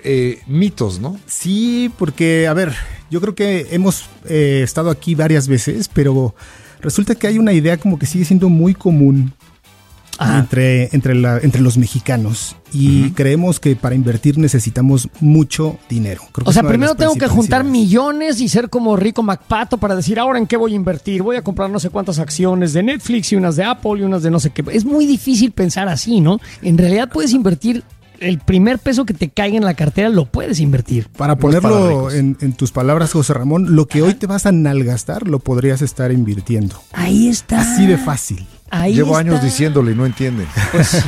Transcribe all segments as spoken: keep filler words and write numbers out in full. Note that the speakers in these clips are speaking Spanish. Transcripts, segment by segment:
eh, mitos, ¿no? Sí, porque, a ver, yo creo que hemos eh, estado aquí varias veces, pero resulta que hay una idea como que sigue siendo muy común ah. entre, entre, la, entre los mexicanos y uh-huh. creemos que para invertir necesitamos mucho dinero. Creo que o sea, primero tengo que juntar millones y ser como Rico MacPato para decir, ahora en qué voy a invertir, voy a comprar no sé cuántas acciones de Netflix y unas de Apple y unas de no sé qué. Es muy difícil pensar así, ¿no? En realidad puedes invertir el primer peso que te caiga en la cartera, lo puedes invertir. Para ponerlo para en, en tus palabras, José Ramón, lo que Ajá. hoy te vas a nalgastar, lo podrías estar invirtiendo. Ahí está. Así de fácil. Ahí Llevo está. años diciéndole y no entienden. Pues sí.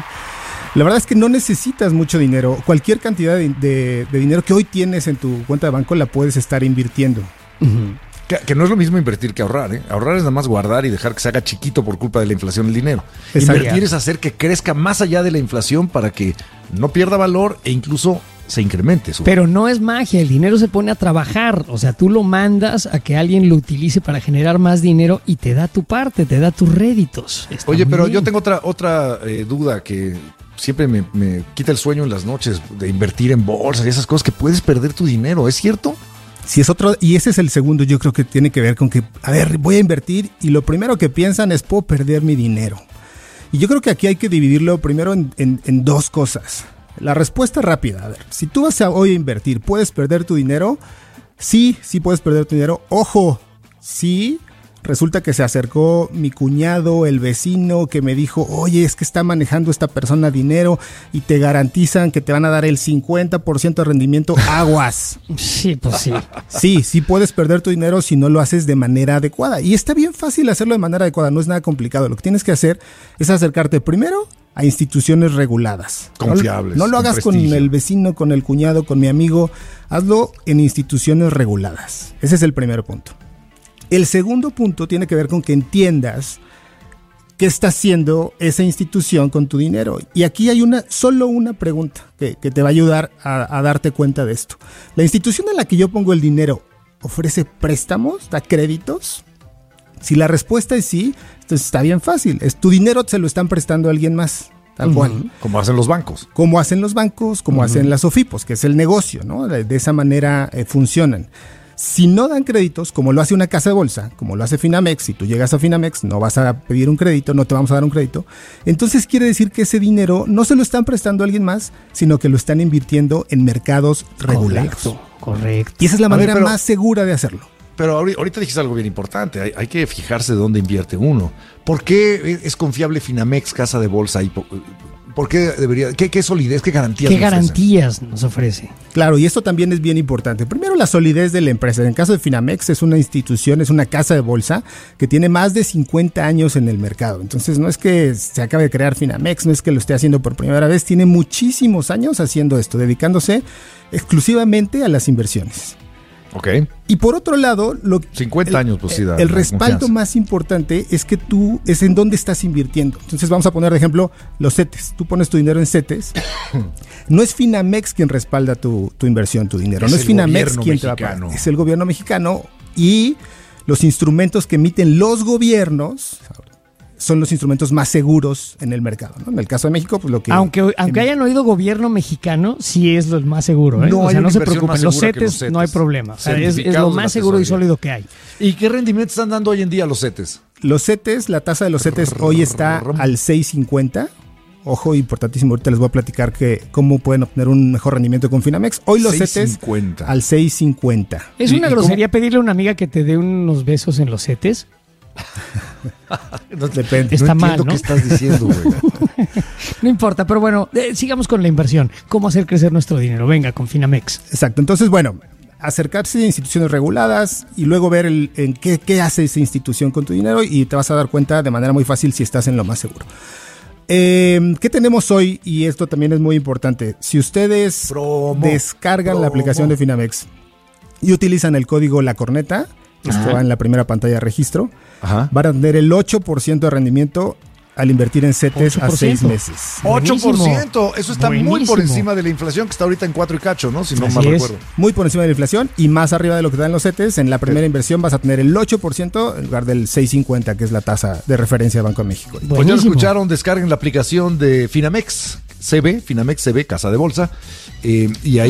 La verdad es que no necesitas mucho dinero. Cualquier cantidad de, de, de dinero que hoy tienes en tu cuenta de banco la puedes estar invirtiendo. Uh-huh. Que, que no es lo mismo invertir que ahorrar, ¿eh? Ahorrar es nada más guardar y dejar que se haga chiquito por culpa de la inflación el dinero. Exacto. Invertir es hacer que crezca más allá de la inflación para que no pierda valor e incluso se incremente. Su Pero no es magia, el dinero se pone a trabajar. O sea, tú lo mandas a que alguien lo utilice para generar más dinero y te da tu parte, te da tus réditos. Está Oye, pero bien. yo tengo otra, otra eh, duda que siempre me, me quita el sueño en las noches de invertir en bolsas y esas cosas, que puedes perder tu dinero, ¿es cierto? Sí, es otro, y ese es el segundo, yo creo que tiene que ver con que, a ver, voy a invertir y lo primero que piensan es, puedo perder mi dinero. Y yo creo que aquí hay que dividirlo primero en, en, en dos cosas. La respuesta rápida, a ver, si tú vas a hoy a invertir, ¿puedes perder tu dinero? Sí, sí puedes perder tu dinero. Ojo, sí. Resulta que se acercó mi cuñado, el vecino, que me dijo, oye, es que está manejando esta persona dinero y te garantizan que te van a dar el cincuenta por ciento de rendimiento. Aguas. Sí, pues sí. Sí, sí puedes perder tu dinero si no lo haces de manera adecuada. Y está bien fácil hacerlo de manera adecuada, no es nada complicado. Lo que tienes que hacer es acercarte primero a instituciones reguladas. Confiables. No, no lo hagas con, con el vecino, con el cuñado, con mi amigo. Hazlo en instituciones reguladas. Ese es el primer punto. El segundo punto tiene que ver con que entiendas qué está haciendo esa institución con tu dinero. Y aquí hay una, solo una pregunta que, que te va a ayudar a, a darte cuenta de esto. ¿La institución en la que yo pongo el dinero ofrece préstamos, da créditos? Si la respuesta es sí, entonces está bien fácil. Es, tu dinero se lo están prestando a alguien más. Tal cual. Uh-huh. Como hacen los bancos. Como hacen los bancos, como uh-huh. hacen las OFIPOS, que es el negocio, ¿no? De, de esa manera eh, funcionan. Si no dan créditos, como lo hace una casa de bolsa, como lo hace Finamex, si tú llegas a Finamex no vas a pedir un crédito, no te vamos a dar un crédito, entonces quiere decir que ese dinero no se lo están prestando a alguien más, sino que lo están invirtiendo en mercados regulados. Correcto, correcto. Y esa es la manera ver, pero, más segura de hacerlo. Pero ahorita dijiste algo bien importante, hay, hay que fijarse de dónde invierte uno. ¿Por qué es confiable Finamex, casa de bolsa? Y ¿Por qué debería? ¿Qué, qué solidez, qué garantías? ¿Qué nos garantías ofrece? nos ofrece? Claro, y esto también es bien importante. Primero, la solidez de la empresa. En el caso de Finamex, es una institución, es una casa de bolsa que tiene más de cincuenta años en el mercado. Entonces, no es que se acabe de crear Finamex, no es que lo esté haciendo por primera vez. Tiene muchísimos años haciendo esto, dedicándose exclusivamente a las inversiones. Ok. Y por otro lado, lo, cincuenta años, pues sí, da el respaldo confianza. Más importante es que tú, es en dónde estás invirtiendo. Entonces vamos a poner de ejemplo los CETES. Tú pones tu dinero en CETES. No es Finamex quien respalda tu, tu inversión, tu dinero. Es no es Finamex quien mexicano. te va a pagar. Es el gobierno mexicano y los instrumentos que emiten los gobiernos son los instrumentos más seguros en el mercado, ¿no? En el caso de México, pues lo que... Aunque, aunque hayan oído gobierno mexicano, sí es lo más seguro, ¿eh? No, o sea, no se preocupen, los CETES, los CETES no hay problema. O sea, es, es lo más seguro y sólido que hay. ¿Y qué rendimiento están dando hoy en día los CETES? Los CETES, la tasa de los CETES hoy está al seis cincuenta. Ojo, importantísimo, ahorita les voy a platicar que cómo pueden obtener un mejor rendimiento con Finamex. Hoy los CETES al seis cincuenta. ¿Es una grosería cómo? pedirle a una amiga que te dé unos besos en los CETES? No, depende. Está no mal, ¿no? ¿Qué estás diciendo, güey? No importa, pero bueno, eh, sigamos con la inversión. ¿Cómo hacer crecer nuestro dinero? Venga, con Finamex. Exacto. Entonces, bueno, acercarse a instituciones reguladas y luego ver el, en qué, qué hace esa institución con tu dinero y te vas a dar cuenta de manera muy fácil si estás en lo más seguro. Eh, ¿Qué tenemos hoy? Y esto también es muy importante. Si ustedes Promo. descargan Promo. la aplicación de Finamex y utilizan el código La Corneta, esto va en la primera pantalla de registro, Ajá. van a tener el ocho por ciento de rendimiento al invertir en CETES a seis meses. ocho por ciento, eso está Buenísimo. muy por encima de la inflación, que está ahorita en cuatro y cacho, ¿no? Si no Así mal es. recuerdo. Muy por encima de la inflación y más arriba de lo que dan los CETES. En la primera sí. inversión vas a tener el ocho por ciento en lugar del seis cincuenta, que es la tasa de referencia de Banco de México. Pues ya lo escucharon, descarguen la aplicación de Finamex. C B, Finamex C B, casa de bolsa, eh, y ahí